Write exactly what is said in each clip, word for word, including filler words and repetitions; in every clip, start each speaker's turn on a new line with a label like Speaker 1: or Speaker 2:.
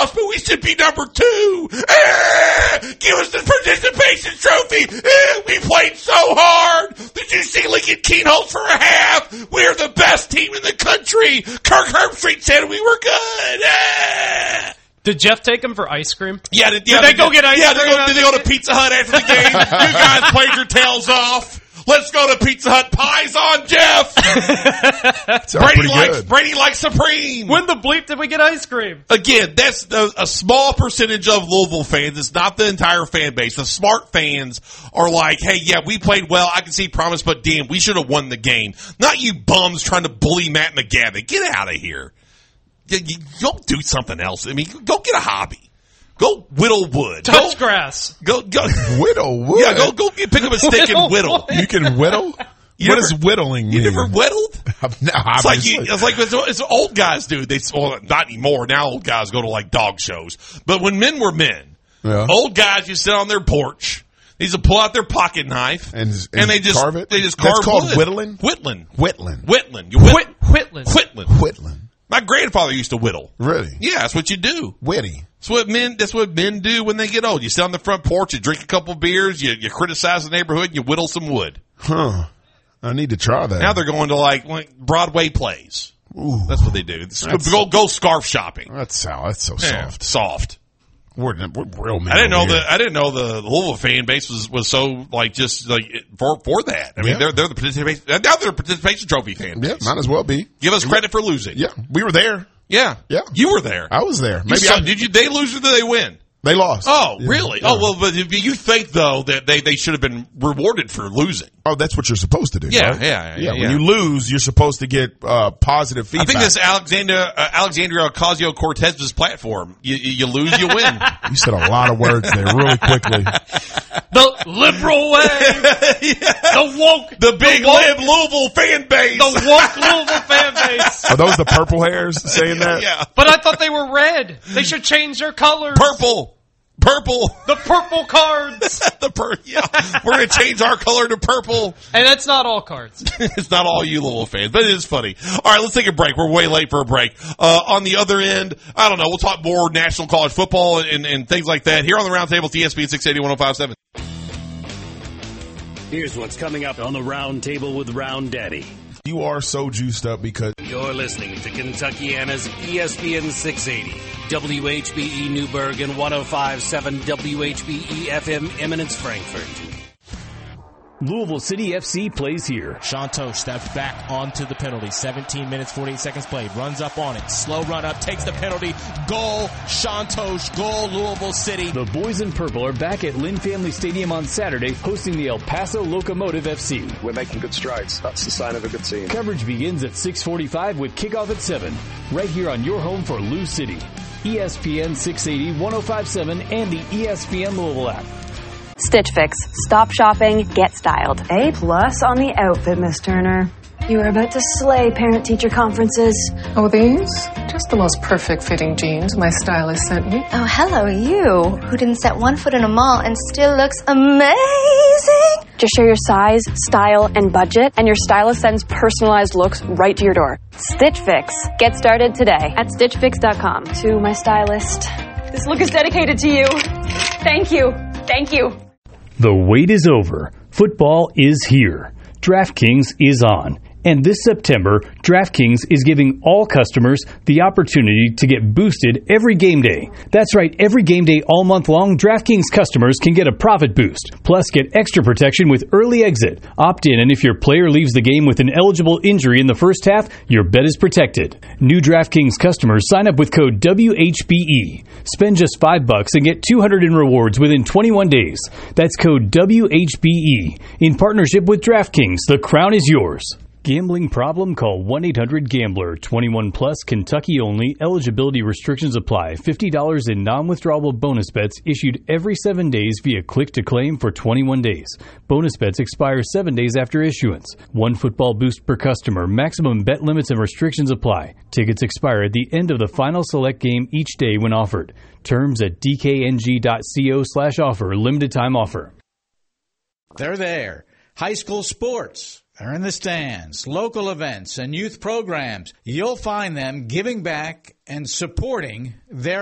Speaker 1: lost, but we should be number two. Ah, give us the participation trophy. Ah, we played so hard. Did you see Lincoln Keenholz for a half? We're the best team in the country. Kirk Herbstreit said we were good. Ah.
Speaker 2: Did Jeff take him for ice cream?
Speaker 1: Yeah, did, yeah,
Speaker 2: did they, they go get ice
Speaker 1: yeah,
Speaker 2: cream?
Speaker 1: Yeah, did they go to Pizza Hut after the game? You guys played your tails off. Let's go to Pizza Hut. Pies on Jeff. Brady likes good. Brady likes Supreme.
Speaker 2: When the bleep did we get ice cream?
Speaker 1: Again, that's a, a small percentage of Louisville fans. It's not the entire fan base. The smart fans are like, hey, yeah, we played well. I can see promise, but damn, we should have won the game. Not you bums trying to bully Matt McGavick. Get out of here. Go do something else. I mean, go get a hobby. Go whittle wood.
Speaker 2: Touch
Speaker 1: go,
Speaker 2: grass.
Speaker 1: Go, go.
Speaker 3: Whittle wood?
Speaker 1: Yeah, go, go get, pick up a stick whittle and whittle.
Speaker 3: You can whittle?
Speaker 1: You
Speaker 3: what
Speaker 1: never,
Speaker 3: does whittling mean?
Speaker 1: You never whittled?
Speaker 3: No,
Speaker 1: it's like, you, it's like it's, it's old guys do. They, well, not anymore. Now old guys go to like dog shows. But when men were men, yeah. old guys used to sit on their porch. They used to pull out their pocket knife
Speaker 3: and, and,
Speaker 1: and they just
Speaker 3: carve it.
Speaker 1: They just carve
Speaker 3: That's called
Speaker 1: wood.
Speaker 3: whittling.
Speaker 1: Whittling.
Speaker 3: Whittling.
Speaker 1: Whittling. You whitt,
Speaker 2: Whittling.
Speaker 1: Whittling.
Speaker 3: Whittling.
Speaker 1: My grandfather used to whittle.
Speaker 3: Really?
Speaker 1: Yeah, that's what you do.
Speaker 3: Witty.
Speaker 1: That's what men. That's what men do when they get old. You sit on the front porch, you drink a couple beers, you, you criticize the neighborhood, and you whittle some wood.
Speaker 3: Huh. I need to try that.
Speaker 1: Now they're going to like, like Broadway plays.
Speaker 3: Ooh.
Speaker 1: That's what they do. Go go scarf shopping.
Speaker 3: That's how. That's so
Speaker 1: yeah,
Speaker 3: soft.
Speaker 1: Soft.
Speaker 3: We're, we're real men.
Speaker 1: I didn't know
Speaker 3: here.
Speaker 1: the I didn't know the Louisville fan base was, was so like just like for for that. I mean, yeah. they're they're the participation now they're a participation trophy fan base.
Speaker 3: Yeah, might as well be.
Speaker 1: Give us credit for losing.
Speaker 3: Yeah, we were there.
Speaker 1: Yeah,
Speaker 3: yeah,
Speaker 1: you were there.
Speaker 3: I was there.
Speaker 1: Maybe
Speaker 3: saw,
Speaker 1: I, did you? They lose or did they win?
Speaker 3: They lost.
Speaker 1: Oh,
Speaker 3: yeah.
Speaker 1: really?
Speaker 3: Yeah.
Speaker 1: Oh, well, but you think though that they, they should have been rewarded for losing?
Speaker 3: Oh, that's what you're supposed to do.
Speaker 1: Yeah,
Speaker 3: right?
Speaker 1: yeah, yeah,
Speaker 3: yeah.
Speaker 1: yeah.
Speaker 3: When you lose, you're supposed to get uh, positive feedback.
Speaker 1: I think this Alexandria uh, Alexandria Ocasio-Cortez's platform. You, you lose, you win.
Speaker 3: You said a lot of words there really quickly.
Speaker 2: The liberal way, yeah. the woke,
Speaker 1: the big
Speaker 2: the woke,
Speaker 1: lib Louisville fan base,
Speaker 2: the woke Louisville fan base.
Speaker 3: Are those the purple hairs saying that?
Speaker 1: Yeah.
Speaker 2: But I thought they were red. They should change their colors.
Speaker 1: Purple. Purple.
Speaker 2: The purple cards.
Speaker 1: the pur- yeah. We're going to change our color to purple.
Speaker 2: And that's not all cards.
Speaker 1: It's not all you Louisville fans, but it is funny. All right, let's take a break. We're way late for a break. Uh, on the other end, I don't know, we'll talk more national college football and, and, and things like that. Here on the Roundtable, T S P six eighty, one oh five point seven.
Speaker 4: Here's what's coming up on the Roundtable with Round Daddy.
Speaker 3: You are so juiced up because
Speaker 4: you're listening to Kentuckiana's E S P N six eighty, W H B E Newburgh, and one oh five point seven W H B E F M Eminence Frankfort.
Speaker 5: Louisville City F C plays here.
Speaker 6: Shanto steps back onto the penalty. seventeen minutes, forty-eight seconds played. Runs up on it. Slow run up. Takes the penalty. Goal. Shantosh. Goal. Louisville City.
Speaker 5: The boys in purple are back at Lynn Family Stadium on Saturday, hosting the El Paso Locomotive F C.
Speaker 7: We're making good strides. That's the sign of a good team.
Speaker 5: Coverage begins at six forty-five with kickoff at seven. Right here on your home for Lou City. E S P N six eighty, one oh five point seven, and the E S P N Louisville app.
Speaker 8: Stitch Fix. Stop shopping, get styled.
Speaker 9: A plus on the outfit, Miss Turner. You are about to slay parent-teacher conferences.
Speaker 10: Oh, these? Just the most perfect fitting jeans my stylist sent me.
Speaker 11: Oh, hello, you, who didn't set one foot in a mall and still looks amazing.
Speaker 8: Just share your size, style, and budget, and your stylist sends personalized looks right to your door. Stitch Fix. Get started today at stitch fix dot com.
Speaker 9: To my stylist, this look is dedicated to you. Thank you. Thank you.
Speaker 5: The wait is over. Football is here. DraftKings is on. And this September, DraftKings is giving all customers the opportunity to get boosted every game day. That's right, every game day all month long, DraftKings customers can get a profit boost. Plus, get extra protection with early exit. Opt in, and if your player leaves the game with an eligible injury in the first half, your bet is protected. New DraftKings customers sign up with code W H B E. Spend just five bucks and get two hundred in rewards within twenty-one days. That's code W H B E. In partnership with DraftKings, the crown is yours. Gambling problem? Call one eight hundred gambler. twenty-one plus, Kentucky only. Eligibility restrictions apply. fifty dollars in non-withdrawable bonus bets issued every seven days via click to claim for twenty-one days. Bonus bets expire seven days after issuance. One football boost per customer. Maximum bet limits and restrictions apply. Tickets expire at the end of the final select game each day when offered. Terms at d k n g dot co slash offer. Limited time offer.
Speaker 12: They're there. High school sports. They're in the stands, local events, and youth programs. You'll find them giving back and supporting their community.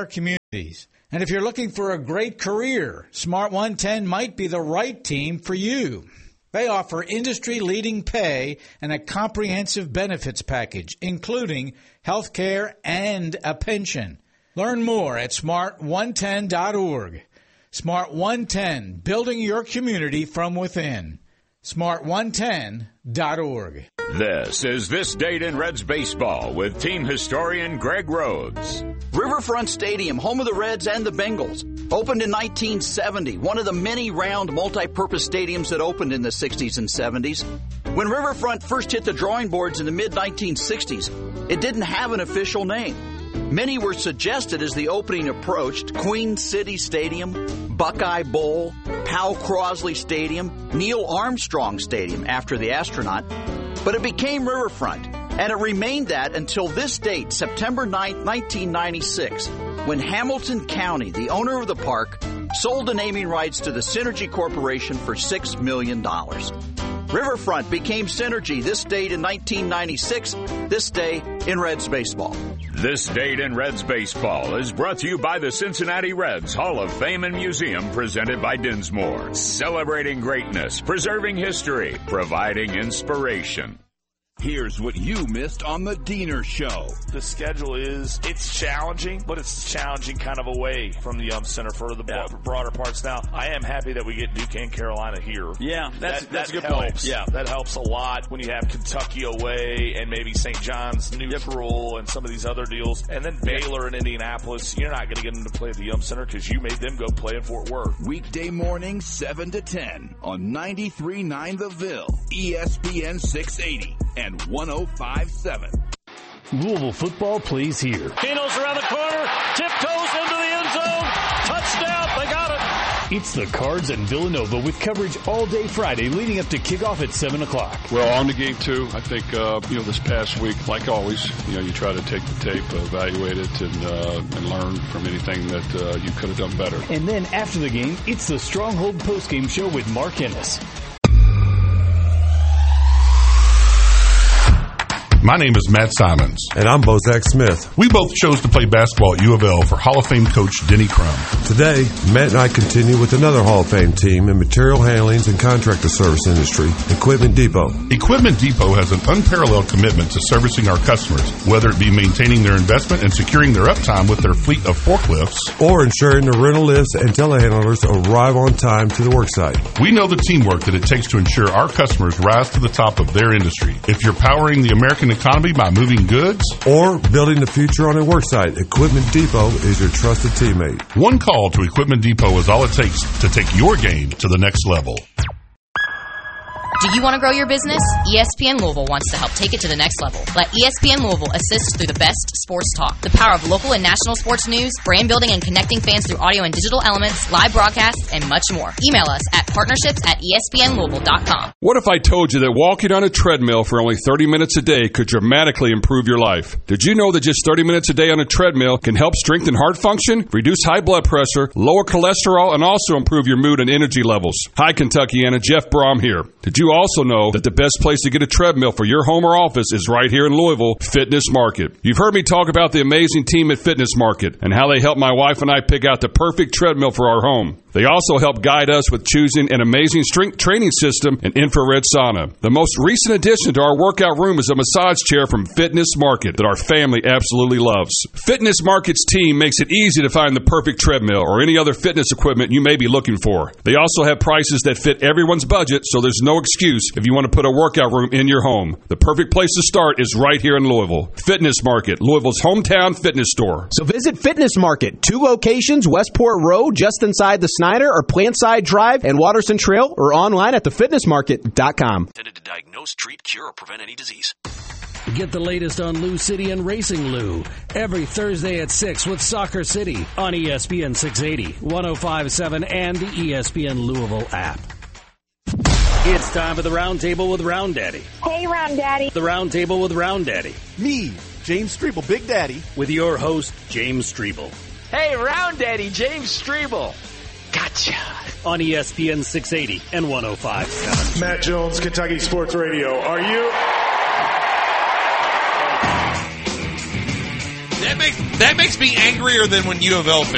Speaker 12: And if you're looking for a great career, Smart one ten might be the right team for you. They offer industry-leading pay and a comprehensive benefits package, including health care and a pension. Learn more at smart one ten dot org. Smart one ten, building your community from within. smart one ten dot org.
Speaker 13: This is This Date in Reds Baseball with team historian Greg Rhodes.
Speaker 14: Riverfront Stadium, home of the Reds and the Bengals, opened in nineteen seventy, one of the many round multi-purpose stadiums that opened in the sixties and seventies. When Riverfront first hit the drawing boards in the mid nineteen sixties, it didn't have an official name. Many were suggested as the opening approached: Queen City Stadium, Buckeye Bowl, Hal Crosley Stadium, Neil Armstrong Stadium after the astronaut. But it became Riverfront, and it remained that until this date, September ninth, nineteen ninety-six, when Hamilton County, the owner of the park, sold the naming rights to the Synergy Corporation for six million dollars. Riverfront became Synergy this date in nineteen ninety-six, this day in Reds baseball.
Speaker 13: This Date in Reds Baseball is brought to you by the Cincinnati Reds Hall of Fame and Museum, presented by Dinsmore. Celebrating greatness, preserving history, providing inspiration.
Speaker 15: Here's what you missed on the Diener Show.
Speaker 16: The schedule is, it's challenging, but it's challenging kind of away from the Yum Center for the yeah. broader parts. Now, I am happy that we get Duquesne, Carolina here.
Speaker 15: Yeah, that's,
Speaker 16: that,
Speaker 15: that's
Speaker 16: that
Speaker 15: a good
Speaker 16: helps.
Speaker 15: point. Yeah.
Speaker 16: That helps a lot when you have Kentucky away and maybe Saint John's neutral yep. and some of these other deals. And then Baylor and Indianapolis, you're not going to get them to play at the Yum Center because you made them go play in Fort Worth.
Speaker 15: Weekday morning, seven to ten on ninety-three point nine The Ville, E S P N six eighty. And one oh five point seven.
Speaker 5: Louisville football plays here.
Speaker 2: Keno's around the corner, tiptoes into the end zone, touchdown, they got it.
Speaker 5: It's the Cards and Villanova with coverage all day Friday leading up to kickoff at seven o'clock.
Speaker 17: Well, on the game, too, I think, uh, you know, this past week, like always, you know, you try to take the tape, evaluate it, and, uh, and learn from anything that uh, you could have done better.
Speaker 5: And then after the game, it's the Stronghold postgame show with Mark Ennis.
Speaker 18: My name is Matt Simons.
Speaker 19: And I'm Bozak Smith.
Speaker 18: We both chose to play basketball at U of L for Hall of Fame coach Denny Crum.
Speaker 19: Today, Matt and I continue with another Hall of Fame team in material handlings and contractor service industry, Equipment Depot.
Speaker 18: Equipment Depot has an unparalleled commitment to servicing our customers, whether it be maintaining their investment and securing their uptime with their fleet of forklifts,
Speaker 19: or ensuring the rental lifts and telehandlers arrive on time to the worksite.
Speaker 18: We know the teamwork that it takes to ensure our customers rise to the top of their industry. If you're powering the American economy by moving goods
Speaker 19: or building the future on a worksite, Equipment Depot is your trusted teammate.
Speaker 18: One call to Equipment Depot is all it takes to take your game to the next level.
Speaker 20: Do you want to grow your business? E S P N Louisville wants to help take it to the next level. Let E S P N Louisville assist through the best sports talk, the power of local and national sports news, brand building and connecting fans through audio and digital elements, live broadcasts, and much more. Email us at partnerships at E S P N Louisville dot com.
Speaker 21: What if I told you that walking on a treadmill for only thirty minutes a day could dramatically improve your life? Did you know that just thirty minutes a day on a treadmill can help strengthen heart function, reduce high blood pressure, lower cholesterol, and also improve your mood and energy levels? Hi, Kentuckiana. Jeff Brom here. Did you also know that the best place to get a treadmill for your home or office is right here in Louisville, Fitness Market? You've heard me talk about the amazing team at Fitness Market and how they help my wife and I pick out the perfect treadmill for our home. They also help guide us with choosing an amazing strength training system and infrared sauna. The most recent addition to our workout room is a massage chair from Fitness Market that our family absolutely loves. Fitness Market's team makes it easy to find the perfect treadmill or any other fitness equipment you may be looking for. They also have prices that fit everyone's budget, so there's no excuse if you want to put a workout room in your home. The perfect place to start is right here in Louisville. Fitness Market, Louisville's hometown fitness store.
Speaker 22: So visit Fitness Market, two locations, Westport Road, just inside the Snyder, or Plantside Drive and Watterson Trail, or online at the fitness market dot com.
Speaker 23: Intended to diagnose, treat, cure, or prevent any disease.
Speaker 4: Get the latest on Lou City and Racing Lou every Thursday at six with Soccer City on E S P N six eighty, one oh five point seven, and the E S P N Louisville app. It's time for the Round Table with Round Daddy.
Speaker 24: Hey, Round Daddy.
Speaker 4: The Round Table with Round Daddy.
Speaker 25: Me, James Strebel, Big Daddy.
Speaker 4: With your host, James Strebel.
Speaker 26: Hey, Round Daddy, James Strebel. Gotcha.
Speaker 4: On E S P N six eighty and one oh five point seven.
Speaker 27: Matt Jones, Kentucky Sports Radio. Are you?
Speaker 1: That makes, that makes me angrier than when U of L